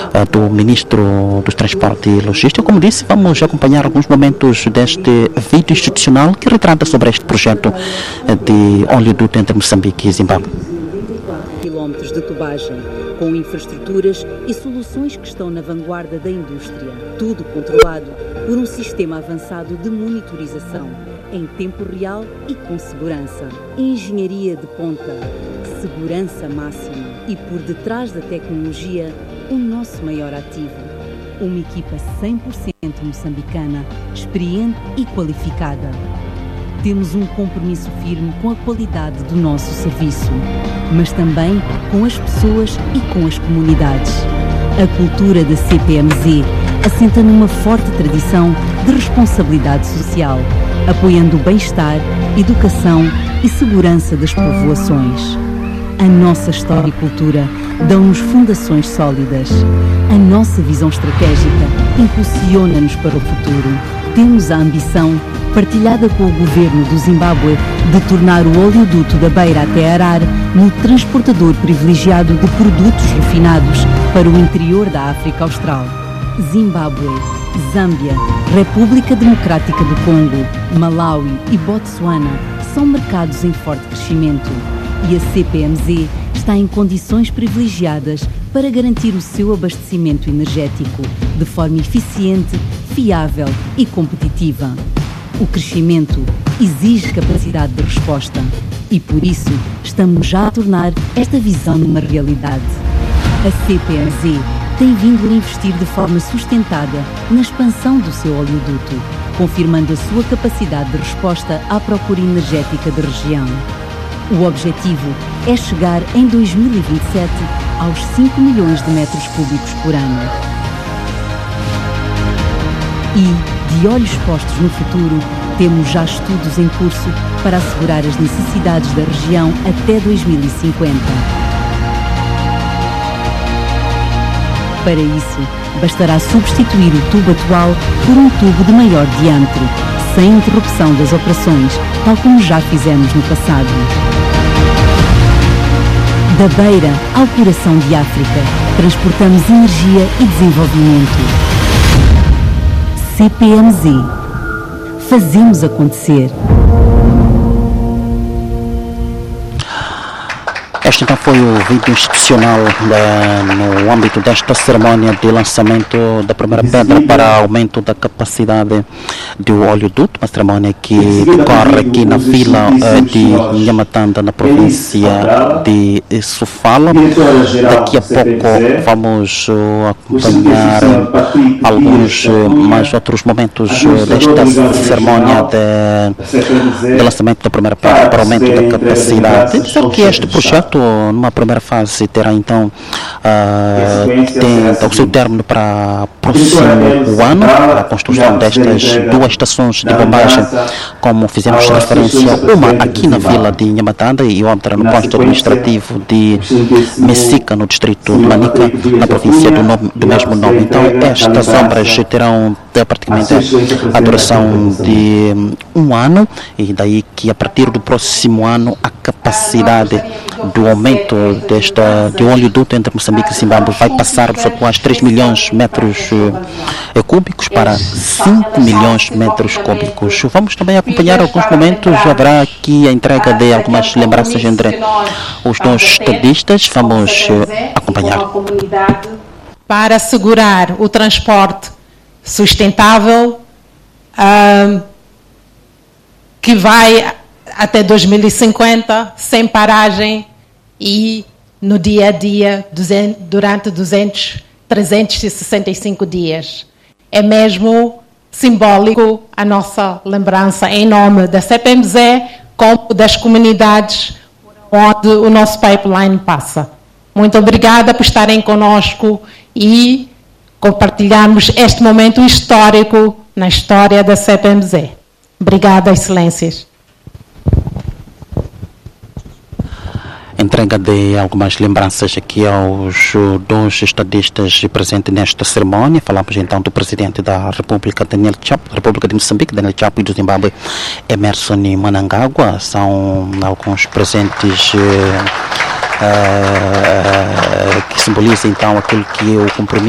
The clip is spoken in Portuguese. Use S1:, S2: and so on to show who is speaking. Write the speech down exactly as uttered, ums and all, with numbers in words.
S1: do Ministro dos Transportes e Logística. Como disse, vamos acompanhar alguns momentos deste vídeo institucional que retrata sobre este projeto de oleoduto entre Moçambique e Zimbábue.
S2: Quilómetros de tubagem, com infraestruturas e soluções que estão na vanguarda da indústria. Tudo controlado por um sistema avançado de monitorização, em tempo real e com segurança. Engenharia de ponta, segurança máxima e por detrás da tecnologia, o nosso maior ativo. Uma equipa cem por cento moçambicana, experiente e qualificada. Temos um compromisso firme com a qualidade do nosso serviço, mas também com as pessoas e com as comunidades. A cultura da C P M Z assenta numa forte tradição de responsabilidade social, apoiando o bem-estar, educação e segurança das povoações. A nossa história e cultura dão-nos fundações sólidas. A nossa visão estratégica impulsiona-nos para o futuro. Temos a ambição, partilhada com o governo do Zimbábue, de tornar o oleoduto da Beira até Harar no transportador privilegiado de produtos refinados para o interior da África Austral. Zimbábue, Zâmbia, República Democrática do Congo, Malawi e Botsuana são mercados em forte crescimento e a C P M Z está em condições privilegiadas para garantir o seu abastecimento energético de forma eficiente, fiável e competitiva. O crescimento exige capacidade de resposta e, por isso, estamos já a tornar esta visão numa realidade. A C P M Z tem vindo a investir de forma sustentada na expansão do seu oleoduto, confirmando a sua capacidade de resposta à procura energética da região. O objetivo é chegar em dois mil e vinte e sete aos cinco milhões de metros cúbicos por ano. E, de olhos postos no futuro, temos já estudos em curso para assegurar as necessidades da região até dois mil e cinquenta. Para isso, bastará substituir o tubo atual por um tubo de maior diâmetro, sem interrupção das operações, tal como já fizemos no passado. Da Beira ao coração de África, transportamos energia e desenvolvimento. C P M Z. Fazemos acontecer.
S1: Este então foi o vídeo institucional da, no âmbito desta cerimónia de lançamento da primeira pedra para aumento da capacidade do oleoduto, uma cerimónia que decorre aqui na vila uh, de Nhamatanda, na província de Sofala. Daqui a pouco vamos uh, acompanhar alguns uh, mais outros momentos uh, desta cerimónia de, de lançamento da primeira pedra para aumento da capacidade. E dizer que este projeto, numa primeira fase, terá então uh, tem o seu término para próximo ano, a construção destas duas estações de bombagem, como fizemos referência, uma aqui na vila de Nhamatanda e outra no posto administrativo de Messica, no distrito de Manica, na província do, nome, do mesmo nome. Então, estas obras terão praticamente a duração de um ano, e daí que a partir do próximo ano a capacidade do aumento desta, de oleoduto entre Moçambique e Zimbábue vai passar dos atuais três milhões de metros uh, cúbicos para cinco milhões de metros cúbicos. Vamos também acompanhar alguns momentos, haverá aqui a entrega de algumas lembranças entre os dois estadistas. Vamos uh, acompanhar.
S3: Para assegurar o transporte sustentável, uh, que vai até dois mil e cinquenta, sem paragem e no dia a dia, durante duzentos, trezentos e sessenta e cinco dias. É mesmo simbólico a nossa lembrança em nome da C P M Z, como das comunidades onde o nosso pipeline passa. Muito obrigada por estarem conosco e compartilharmos este momento histórico na história da C P M Z. Obrigada, Excelências.
S1: Entrega de algumas lembranças aqui aos dois estadistas presentes nesta cerimónia. Falamos então do presidente da República, Daniel Chapo, República de Moçambique, Daniel Chapo, e do Zimbábue, Emmerson Mnangagwa. São alguns presentes uh, uh, que simbolizam então aquilo que é o compromisso